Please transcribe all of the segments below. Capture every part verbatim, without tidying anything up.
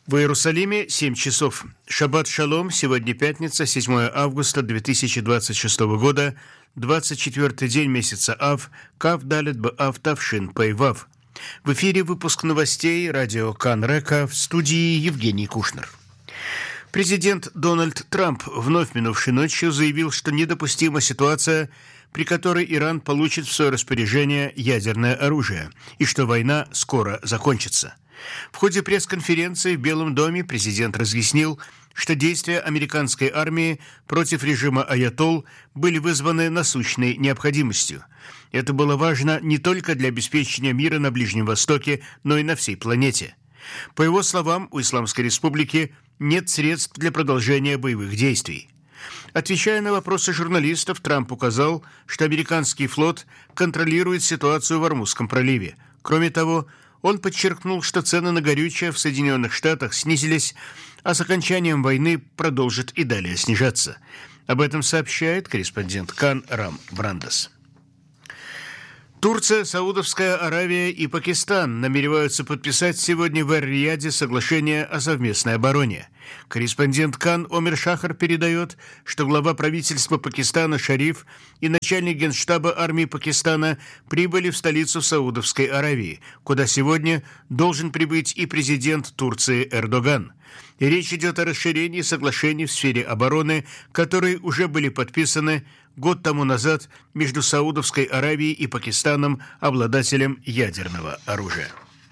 В Иерусалиме семь часов. Шаббат шалом. Сегодня пятница, седьмое августа две тысячи двадцать шестого года, двадцать четвёртый день месяца Ав, Кав Далет Б'Ав Тавшин Пей Вав. В эфире выпуск новостей радио Кан Река, в студии Евгений Кушнер. Президент Дональд Трамп вновь минувшей ночью заявил, что недопустима ситуация, при которой Иран получит в свое распоряжение ядерное оружие, и что война скоро закончится. В ходе пресс-конференции в Белом доме президент разъяснил, что действия американской армии против режима аятолл были вызваны насущной необходимостью. Это было важно не только для обеспечения мира на Ближнем Востоке, но и на всей планете. По его словам, у Исламской Республики нет средств для продолжения боевых действий. Отвечая на вопросы журналистов, Трамп указал, что американский флот контролирует ситуацию в Ормузском проливе. Кроме того, он подчеркнул, что цены на горючее в Соединенных Штатах снизились, а с окончанием войны продолжат и далее снижаться. Об этом сообщает корреспондент Кан Рам Брандес. Турция, Саудовская Аравия и Пакистан намереваются подписать сегодня в Эр-Рияде соглашение о совместной обороне. Корреспондент Кан Омер Шахар передает, что глава правительства Пакистана Шариф и начальник генштаба армии Пакистана прибыли в столицу Саудовской Аравии, куда сегодня должен прибыть и президент Турции Эрдоган. И речь идет о расширении соглашений в сфере обороны, которые уже были подписаны год тому назад между Саудовской Аравией и Пакистаном, обладателем ядерного оружия.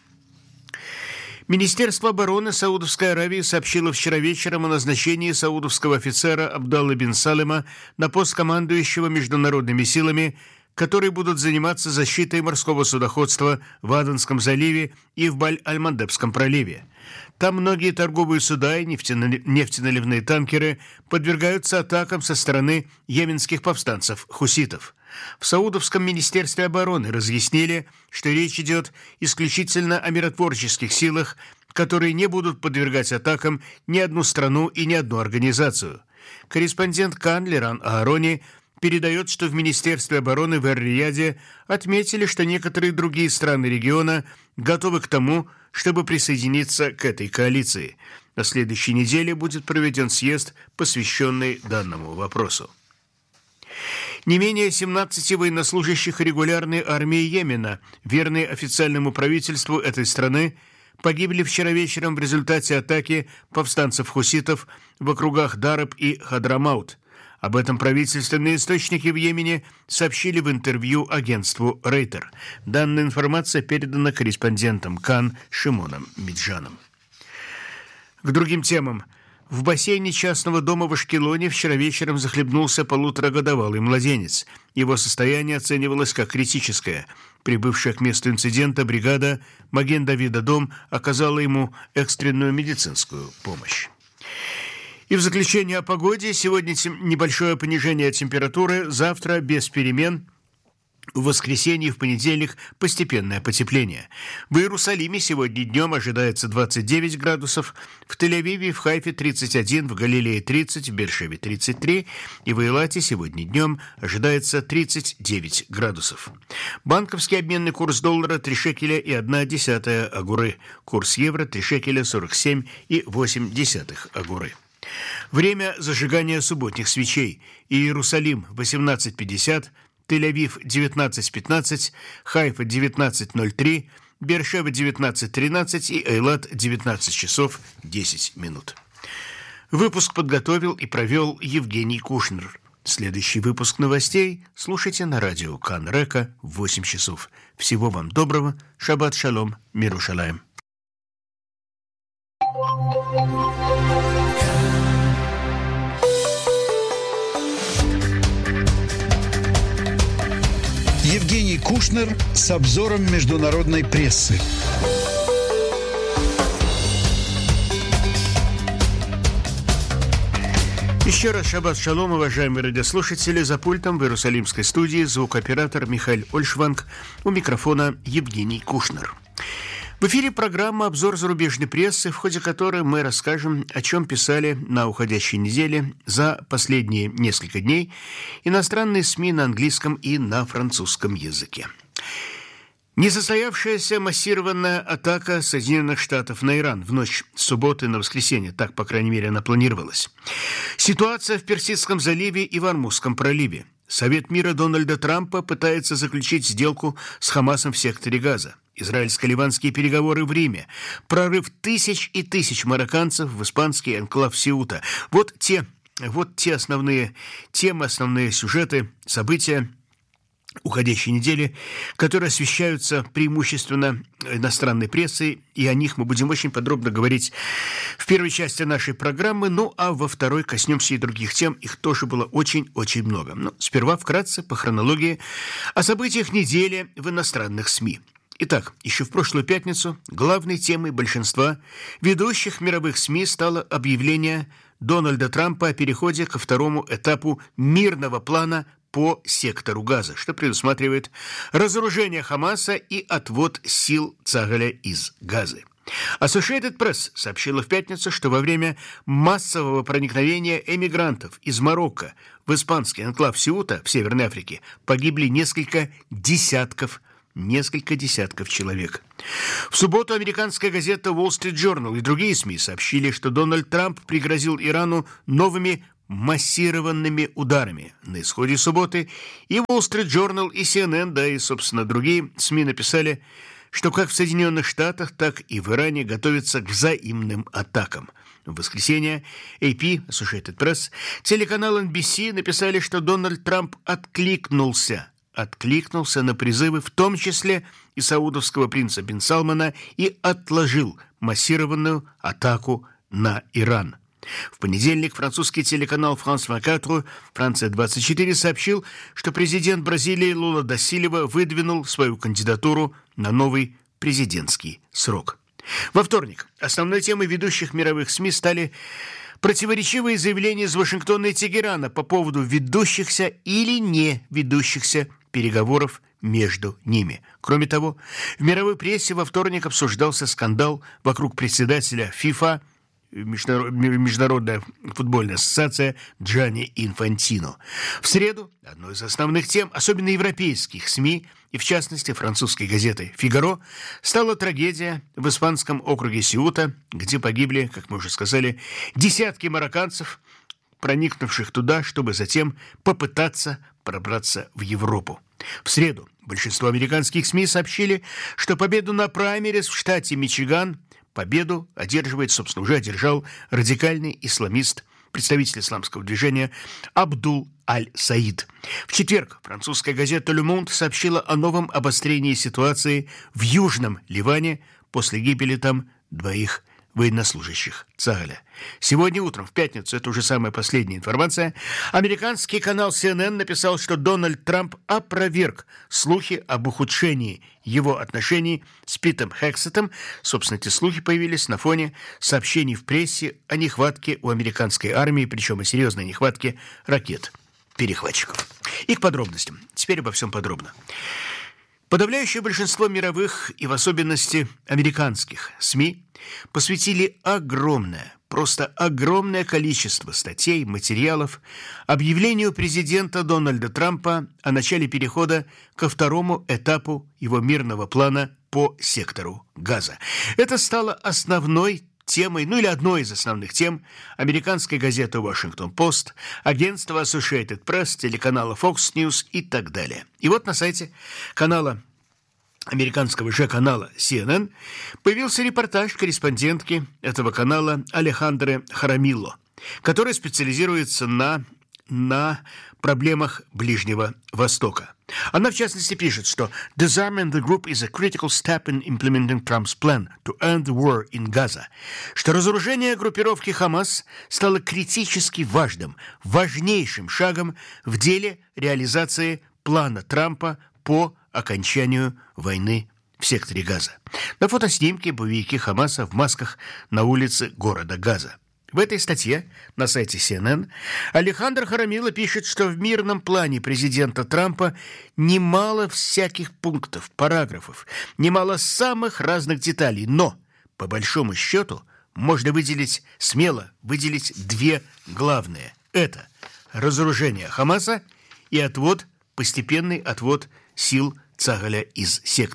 Министерство обороны Саудовской Аравии сообщило вчера вечером о назначении саудовского офицера Абдаллы бин Салема на пост командующего международными силами, которые будут заниматься защитой морского судоходства в Аденском заливе и в Баль-аль-Мандебском проливе. Там многие торговые суда и нефтеналивные танкеры подвергаются атакам со стороны йеменских повстанцев-хуситов. В Саудовском министерстве обороны разъяснили, что речь идет исключительно о миротворческих силах, которые не будут подвергать атакам ни одну страну и ни одну организацию. Корреспондент Кан Леран Аарони передает, что в Министерстве обороны в Эр-Рияде отметили, что некоторые другие страны региона готовы к тому, чтобы присоединиться к этой коалиции. На следующей неделе будет проведен съезд, посвященный данному вопросу. Не менее семнадцати военнослужащих регулярной армии Йемена, верные официальному правительству этой страны, погибли вчера вечером в результате атаки повстанцев-хуситов в округах Дараб и Хадрамаут. Об этом правительственные источники в Йемене сообщили в интервью агентству Рейтер. Данная информация передана корреспондентом Кан Шимоном Миджаном. К другим темам. В бассейне частного дома в Ашкелоне вчера вечером захлебнулся полуторагодовалый младенец. Его состояние оценивалось как критическое. Прибывшая к месту инцидента бригада Маген-Давида-Дом оказала ему экстренную медицинскую помощь. И в заключение о погоде. Сегодня небольшое понижение температуры, завтра без перемен. В воскресенье и в понедельник постепенное потепление. В Иерусалиме сегодня днем ожидается двадцать девять градусов, в Тель-Авиве и в Хайфе тридцать один, в Галилее тридцать, в Бер-Шеве тридцать три и в Эйлате сегодня днем ожидается тридцать девять градусов. Банковский обменный курс доллара три шекеля и одна десятая агуры. Курс евро три шекеля сорок семь и восемь десятых агуры. Время зажигания субботних свечей. Иерусалим восемнадцать пятьдесят, Тель-Авив девятнадцать пятнадцать, Хайфа девятнадцать ноль три, Бер-Шева девятнадцать тринадцать и Эйлат девятнадцать часов десять минут. Выпуск подготовил и провел Евгений Кушнер. Следующий выпуск новостей слушайте на радио Кан Река в восемь часов. Всего вам доброго. Шаббат шалом. Мирушалаем. Евгений Кушнер с обзором международной прессы. Еще раз шаббат шалом, уважаемые радиослушатели. За пультом в Иерусалимской студии звукооператор Михаил Ольшванг, у микрофона Евгений Кушнер. В эфире программа «Обзор зарубежной прессы», в ходе которой мы расскажем, о чем писали на уходящей неделе за последние несколько дней иностранные СМИ на английском и на французском языке. Несостоявшаяся массированная атака Соединенных Штатов на Иран в ночь с субботы на воскресенье, так, по крайней мере, она планировалась. Ситуация в Персидском заливе и в Ормузском проливе. Совет мира Дональда Трампа пытается заключить сделку с Хамасом в секторе Газа. Израильско-ливанские переговоры в Риме. Прорыв тысяч и тысяч марокканцев в испанский анклав Сеута. Вот те, вот те основные темы, основные сюжеты, события уходящей недели, которые освещаются преимущественно иностранной прессой, и о них мы будем очень подробно говорить в первой части нашей программы, ну а во второй коснемся и других тем, их тоже было очень-очень много. Но сперва вкратце по хронологии о событиях недели в иностранных СМИ. Итак, еще в прошлую пятницу главной темой большинства ведущих мировых СМИ стало объявление Дональда Трампа о переходе ко второму этапу мирного плана по сектору Газа, что предусматривает разоружение Хамаса и отвод сил Цагаля из Газы. Associated Press сообщила в пятницу, что во время массового проникновения эмигрантов из Марокко в испанский анклав Сеута в Северной Африке погибли несколько десятков Несколько десятков человек. В субботу американская газета Wall Street Journal и другие СМИ сообщили, что Дональд Трамп пригрозил Ирану новыми массированными ударами. На исходе субботы и Wall Street Journal, и си эн эн, да и, собственно, другие СМИ написали, что как в Соединенных Штатах, так и в Иране готовятся к взаимным атакам. В воскресенье эй пи, Associated Press, телеканал эн би си написали, что Дональд Трамп откликнулся откликнулся на призывы, в том числе и саудовского принца бен Салмана, и отложил массированную атаку на Иран. В понедельник французский телеканал France двадцать четыре, Франция двадцать четыре сообщил, что президент Бразилии Лула да Сильва выдвинул свою кандидатуру на новый президентский срок. Во вторник основной темой ведущих мировых СМИ стали противоречивые заявления из Вашингтона и Тегерана по поводу ведущихся или не ведущихся переговоров между ними. Кроме того, в мировой прессе во вторник обсуждался скандал вокруг председателя ФИФА, Международная футбольная ассоциация, Джанни Инфантино. В среду одной из основных тем, особенно европейских СМИ, и в частности французской газеты «Фигаро», стала трагедия в испанском округе Сеута, где погибли, как мы уже сказали, десятки марокканцев, проникнувших туда, чтобы затем попытаться пробраться в Европу. В среду большинство американских СМИ сообщили, что победу на праймерис в штате Мичиган победу одерживает, собственно, уже одержал радикальный исламист, представитель исламского движения Абдул Аль-Саид. В четверг французская газета «Le Monde» сообщила о новом обострении ситуации в Южном Ливане после гибели там двоих военнослужащих Цагаля. Сегодня утром, в пятницу, это уже самая последняя информация, американский канал си эн эн написал, что Дональд Трамп опроверг слухи об ухудшении его отношений с Питом Хексетом. Собственно, эти слухи появились на фоне сообщений в прессе о нехватке у американской армии, причем о серьезной нехватке ракет-перехватчиков. И к подробностям. Теперь обо всем подробно. Подавляющее большинство мировых и в особенности американских СМИ посвятили огромное, просто огромное количество статей, материалов объявлению президента Дональда Трампа о начале перехода ко второму этапу его мирного плана по сектору Газа. Это стало основной темой, ну или одной из основных тем американской газеты Washington Post, агентства Associated Press, телеканала Fox News и так далее. И вот на сайте канала, американского же канала си эн эн, появился репортаж корреспондентки этого канала Алехандро Харамилло, которая специализируется на, на проблемах Ближнего Востока. Она, в частности, пишет, что «Disarming the group is a critical step in implementing Trump's plan to end the war in Gaza», что разоружение группировки Хамас стало критически важным, важнейшим шагом в деле реализации плана Трампа по окончанию войны в секторе Газа. На фотоснимке боевики Хамаса в масках на улице города Газа. В этой статье на сайте си эн эн Алехандро Харамилло пишет, что в мирном плане президента Трампа немало всяких пунктов, параграфов, немало самых разных деталей, но, по большому счету, можно выделить, смело выделить две главные. Это разоружение Хамаса и отвод, постепенный отвод сил Цагаля из сектора.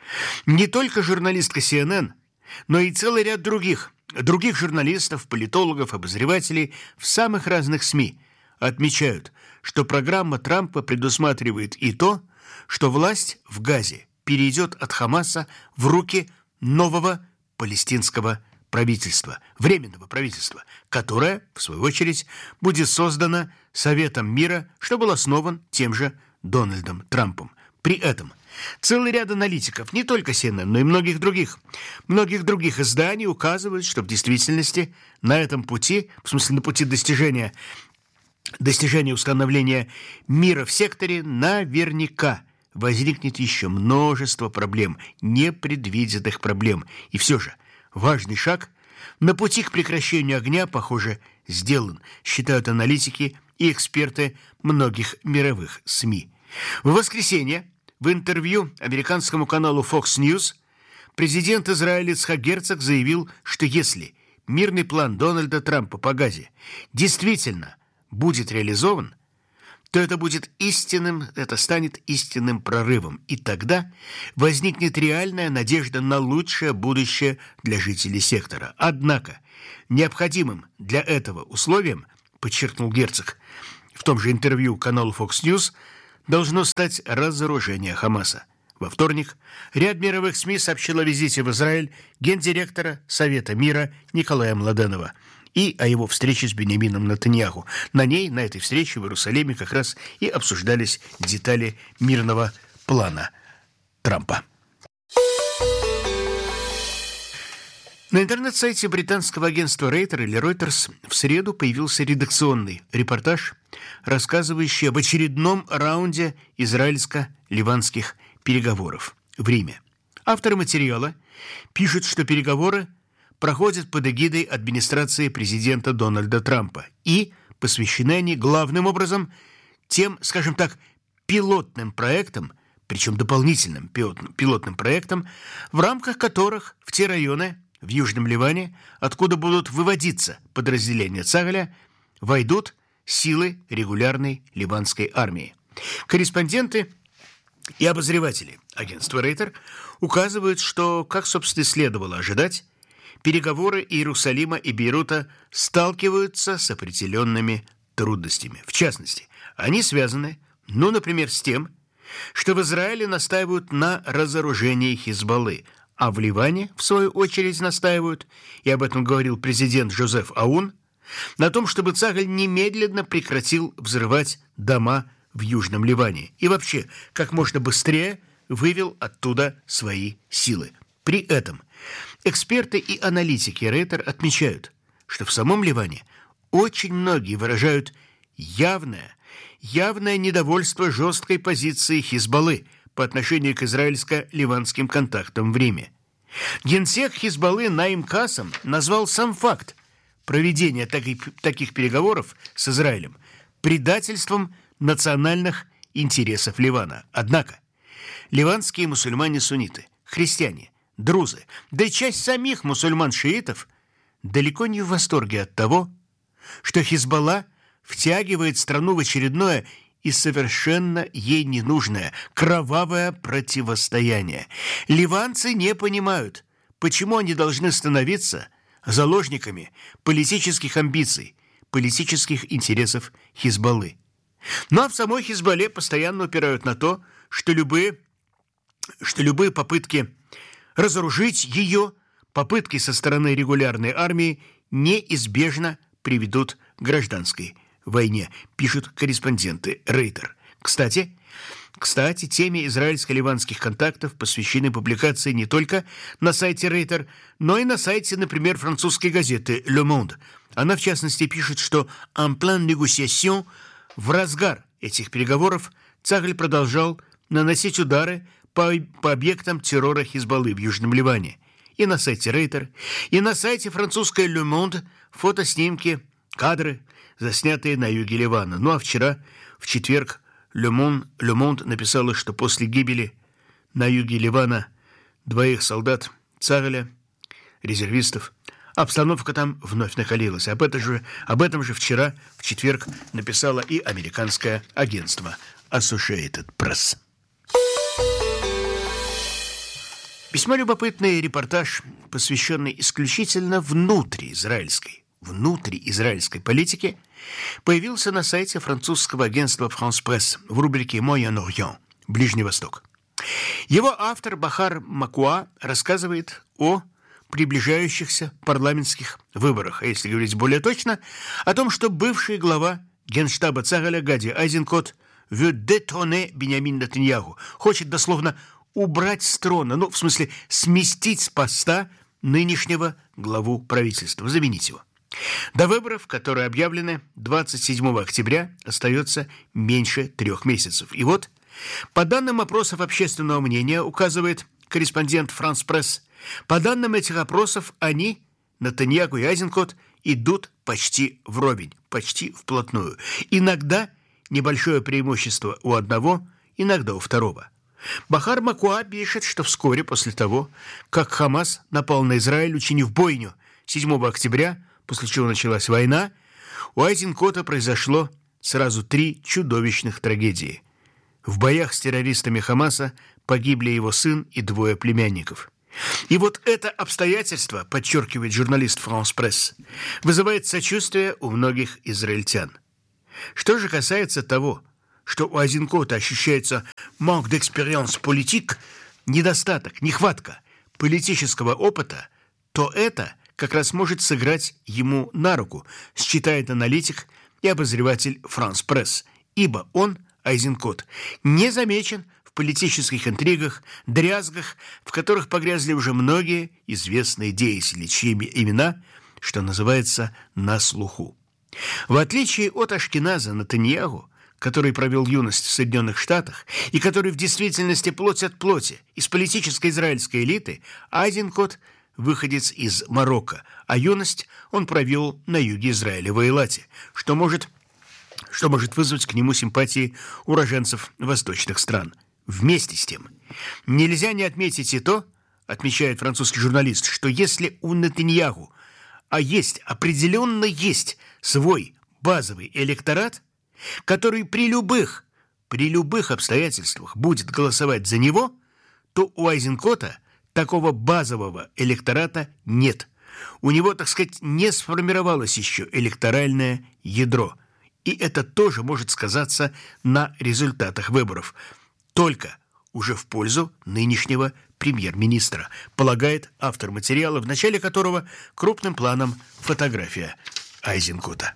Не только журналистка Си Эн Эн, но и целый ряд других, других журналистов, политологов, обозревателей в самых разных СМИ отмечают, что программа Трампа предусматривает и то, что власть в Газе перейдет от Хамаса в руки нового палестинского правительства, временного правительства, которое, в свою очередь, будет создано Советом мира, что был основан тем же Дональдом Трампом. При этом целый ряд аналитиков, не только Си Эн Эн, но и многих других, многих других изданий указывают, что в действительности на этом пути, в смысле на пути достижения, достижения установления мира в секторе, наверняка возникнет еще множество проблем, непредвиденных проблем. И все же важный шаг на пути к прекращению огня, похоже, сделан, считают аналитики и эксперты многих мировых СМИ. В воскресенье в интервью американскому каналу Fox News президент Израиля Ицхак Герцог заявил, что если мирный план Дональда Трампа по Газе действительно будет реализован, то это будет истинным, это станет истинным прорывом. И тогда возникнет реальная надежда на лучшее будущее для жителей сектора. Однако необходимым для этого условием, подчеркнул Герцог в том же интервью каналу Fox News, должно стать разоружение Хамаса. Во вторник ряд мировых СМИ сообщил о визите в Израиль гендиректора Совета мира Николая Младенова и о его встрече с Биньямином Нетаньяху. На ней, на этой встрече в Иерусалиме как раз и обсуждались детали мирного плана Трампа. На интернет-сайте британского агентства Рейтер или Reuters в среду появился редакционный репортаж, рассказывающий об очередном раунде израильско-ливанских переговоров в Риме. Авторы материала пишут, что переговоры проходят под эгидой администрации президента Дональда Трампа и посвящены они главным образом тем, скажем так, пилотным проектам, причем дополнительным пилотным проектам, в рамках которых в те районы в Южном Ливане, откуда будут выводиться подразделения Цагаля, войдут силы регулярной ливанской армии. Корреспонденты и обозреватели агентства Рейтер указывают, что, как, собственно, следовало ожидать, переговоры Иерусалима и Бейрута сталкиваются с определенными трудностями. В частности, они связаны, ну, например, с тем, что в Израиле настаивают на разоружении Хизбаллы, а в Ливане, в свою очередь, настаивают, и об этом говорил президент Жозеф Аун, на том, чтобы Цагаль немедленно прекратил взрывать дома в Южном Ливане и вообще как можно быстрее вывел оттуда свои силы. При этом эксперты и аналитики Рейтер отмечают, что в самом Ливане очень многие выражают явное, явное недовольство жесткой позиции Хизбаллы по отношению к израильско-ливанским контактам в Риме. Генсек Хизбаллы Наим Кассам назвал сам факт проведения таких, таких переговоров с Израилем предательством национальных интересов Ливана. Однако ливанские мусульмане-сунниты, христиане, друзы, да и часть самих мусульман-шиитов далеко не в восторге от того, что Хизбалла втягивает страну в очередное и совершенно ей ненужное кровавое противостояние. Ливанцы не понимают, почему они должны становиться заложниками политических амбиций, политических интересов Хизбаллы. Ну а в самой Хизбалле постоянно упирают на то, что любые, что любые попытки разоружить ее, попытки со стороны регулярной армии неизбежно приведут к гражданской войне, пишут корреспонденты Рейтер. Кстати, кстати, теме израильско-ливанских контактов посвящены публикации не только на сайте Рейтер, но и на сайте, например, французской газеты Le Monde. Она, в частности, пишет, что «en pleine négociation» в разгар этих переговоров Цагаль продолжал наносить удары по, по объектам террора Хизбаллы в Южном Ливане. И на сайте Рейтер, и на сайте французской Le Monde фотоснимки, кадры, заснятые на юге Ливана. Ну а вчера, в четверг, Le Monde, Le Monde написала, что после гибели на юге Ливана двоих солдат Цагаля, резервистов, обстановка там вновь накалилась. Об этом же, об этом же вчера, в четверг, написало и американское агентство Associated Press. Весьма любопытный репортаж, посвященный исключительно внутриизраильской, внутриизраильской политике, появился на сайте французского агентства France Presse в рубрике «Moyen-Orient» – «Ближний Восток». Его автор Бахар Макуа рассказывает о приближающихся парламентских выборах, а если говорить более точно, о том, что бывший глава Генштаба Цахаля Гади Айзенкот veut détrôner Биньямин Нетаньяху, хочет дословно убрать с трона, ну, в смысле, сместить с поста нынешнего главу правительства, заменить его. До выборов, которые объявлены двадцать седьмого октября, остается меньше трех месяцев. И вот, по данным опросов общественного мнения, указывает корреспондент France Presse, по данным этих опросов, они, Нетаньяху и Айзенкот, идут почти вровень, почти вплотную. Иногда небольшое преимущество у одного, иногда у второго. Бахар Макуа пишет, что вскоре после того, как Хамас напал на Израиль, учинив бойню седьмого октября, после чего началась война, у Айзенкота произошло сразу три чудовищных трагедии. В боях с террористами Хамаса погибли его сын и двое племянников. И вот это обстоятельство, подчеркивает журналист France Presse, вызывает сочувствие у многих израильтян. Что же касается того, что у Айзенкота ощущается manque d'expérience politique, недостаток, нехватка политического опыта, то это как раз может сыграть ему на руку, считает аналитик и обозреватель France Presse, ибо он, Айзенкот, не замечен в политических интригах, дрязгах, в которых погрязли уже многие известные деятели, чьи имена, что называется, на слуху. В отличие от Ашкеназа Нетаньяху, который провел юность в Соединенных Штатах и который в действительности плоть от плоти из политической израильской элиты, Айзенкот – выходец из Марокко, а юность он провел на юге Израиля в Эйлате, что может, что может вызвать к нему симпатии уроженцев восточных стран. Вместе с тем, нельзя не отметить и то, отмечает французский журналист, что если у Нетаньяху, а есть, определенно есть свой базовый электорат, который при любых, при любых обстоятельствах будет голосовать за него, то у Айзенкота такого базового электората нет. У него, так сказать, не сформировалось еще электоральное ядро. И это тоже может сказаться на результатах выборов. Только уже в пользу нынешнего премьер-министра, полагает автор материала, в начале которого крупным планом фотография Айзенкота.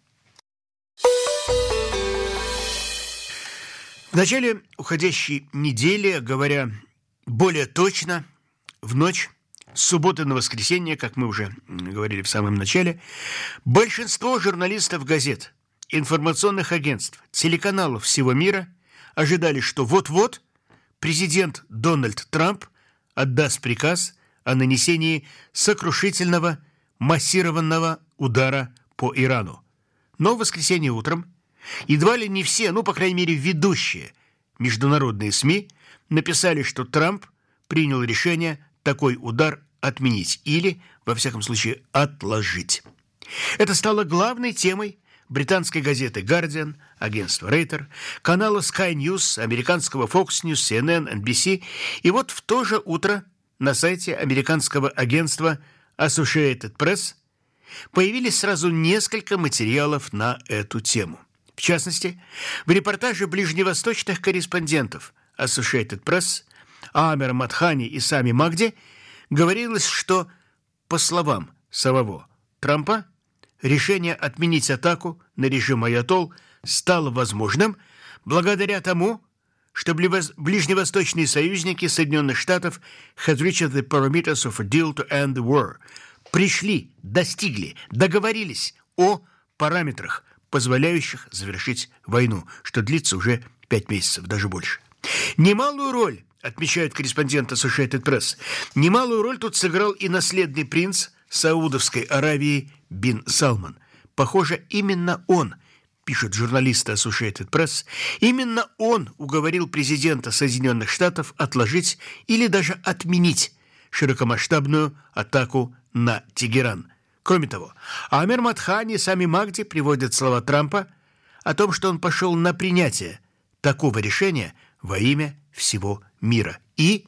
В начале уходящей недели, говоря более точно, в ночь с субботы на воскресенье, как мы уже говорили в самом начале, большинство журналистов газет, информационных агентств, телеканалов всего мира ожидали, что вот-вот президент Дональд Трамп отдаст приказ о нанесении сокрушительного массированного удара по Ирану. Но в воскресенье утром едва ли не все, ну, по крайней мере, ведущие международные СМИ написали, что Трамп принял решение такой удар отменить или, во всяком случае, отложить. Это стало главной темой британской газеты «Гардиан», агентства Рейтер, канала Sky News, американского Fox News, си эн эн, эн би си. И вот в то же утро на сайте американского агентства Associated Press появились сразу несколько материалов на эту тему. В частности, в репортаже ближневосточных корреспондентов Associated Press Амера Матхани и Сами Магди говорилось, что, по словам самого Трампа, решение отменить атаку на режим Аятолл стало возможным благодаря тому, что ближневосточные союзники Соединенных Штатов had reached the parameters of a deal to end the war, пришли, достигли, договорились о параметрах, позволяющих завершить войну, что длится уже пять месяцев, даже больше. Немалую роль, отмечает корреспондент Associated Press, немалую роль тут сыграл и наследный принц Саудовской Аравии бин Салман. Похоже, именно он, пишет журналист Associated Press, именно он уговорил президента Соединенных Штатов отложить или даже отменить широкомасштабную атаку на Тегеран. Кроме того, Амер Матхани и Сами Магди приводят слова Трампа о том, что он пошел на принятие такого решения во имя всего мира и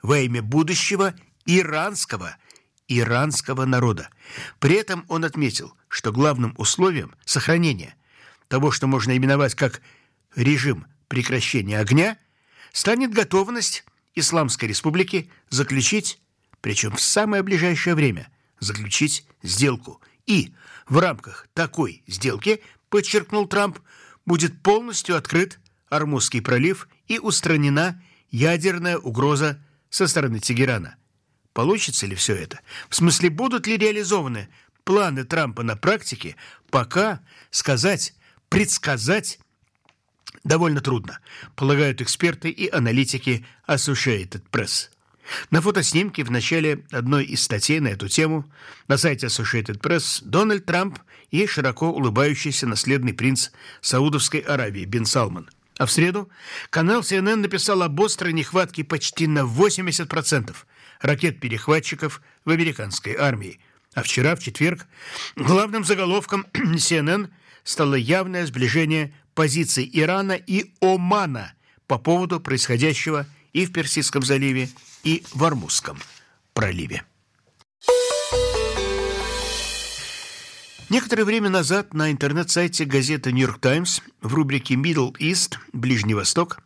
во имя будущего иранского, иранского народа. При этом он отметил, что главным условием сохранения того, что можно именовать как режим прекращения огня, станет готовность Исламской Республики заключить, причем в самое ближайшее время, заключить сделку. И в рамках такой сделки, подчеркнул Трамп, будет полностью открыт Ормузский пролив и устранена ядерная угроза со стороны Тегерана. Получится ли все это? В смысле, будут ли реализованы планы Трампа на практике, пока сказать, предсказать довольно трудно, полагают эксперты и аналитики Associated Press. На фотоснимке в начале одной из статей на эту тему на сайте Associated Press Дональд Трамп и широко улыбающийся наследный принц Саудовской Аравии Бин Салман. А в среду канал си эн эн написал об острой нехватке почти на восемьдесят процентов ракет-перехватчиков в американской армии. А вчера, в четверг, главным заголовком си эн эн стало явное сближение позиций Ирана и Омана по поводу происходящего и в Персидском заливе, и в Ормузском проливе. Некоторое время назад на интернет-сайте газеты «Нью-Йорк Таймс» в рубрике «Middle East» – «Ближний Восток»